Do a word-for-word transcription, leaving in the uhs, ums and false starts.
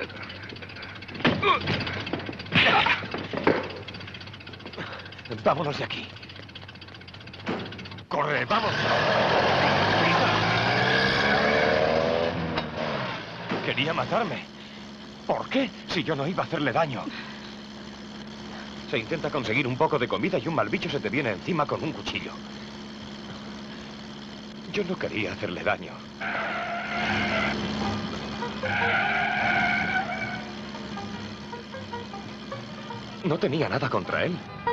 Vámonos de aquí. ¡Corre, vamos! Quería matarme. ¿Por qué? Si yo no iba a hacerle daño. Se intenta conseguir un poco de comida y un mal bicho se te viene encima con un cuchillo. Yo no quería hacerle daño. No tenía nada contra él.